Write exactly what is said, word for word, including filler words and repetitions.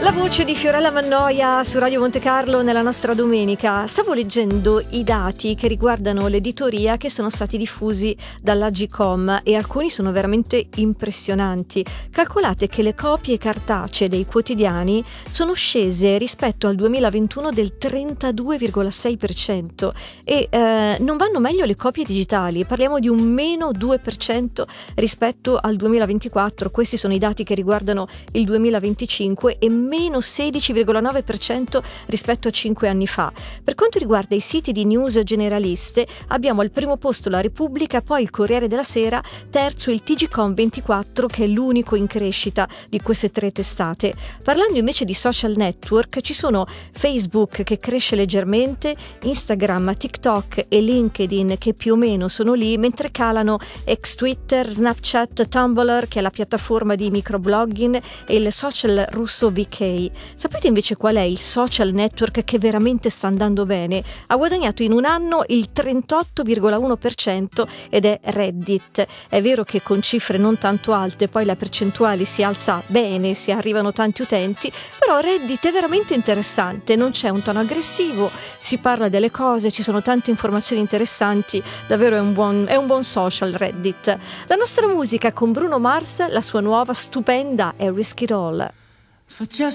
La voce di Fiorella Mannoia su Radio Monte Carlo nella nostra domenica. Stavo leggendo i dati che riguardano l'editoria che sono stati diffusi dall'Agcom e alcuni sono veramente impressionanti. Calcolate che le copie cartacee dei quotidiani sono scese rispetto al duemilaventuno del trentadue virgola sei per cento e eh, non vanno meglio le copie digitali, parliamo di un meno due per cento rispetto al duemilaventiquattro. Questi sono i dati che riguardano il duemilaventicinque e meno sedici virgola nove per cento rispetto a cinque anni fa. Per quanto riguarda i siti di news generaliste, abbiamo al primo posto la Repubblica, poi il Corriere della Sera, terzo il T G Com ventiquattro, che è l'unico in crescita di queste tre testate. Parlando invece di social network, ci sono Facebook che cresce leggermente, Instagram, TikTok e LinkedIn che più o meno sono lì, mentre calano ex Twitter, Snapchat, Tumblr, che è la piattaforma di microblogging, e il social russo V K. Sapete invece qual è il social network che veramente sta andando bene? Ha guadagnato in un anno il trentotto virgola uno per cento ed è Reddit. È vero che con cifre non tanto alte poi la percentuale si alza bene, si arrivano tanti utenti, però Reddit è veramente interessante, non c'è un tono aggressivo, si parla delle cose, ci sono tante informazioni interessanti, davvero è un buon, è un buon social Reddit. La nostra musica con Bruno Mars, la sua nuova stupenda è Risk It All. For just